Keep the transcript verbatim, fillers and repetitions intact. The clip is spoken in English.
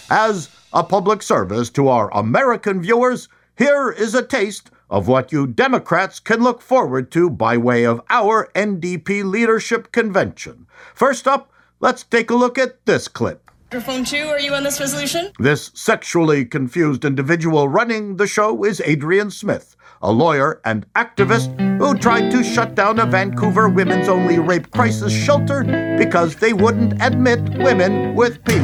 As a public service to our American viewers, here is a taste of what you Democrats can look forward to by way of our N D P leadership convention. First up, let's take a look at this clip. Microphone two, are you on this resolution? This sexually confused individual running the show is Adrian Smith, a lawyer and activist who tried to shut down a Vancouver women's-only rape crisis shelter because they wouldn't admit women with penises.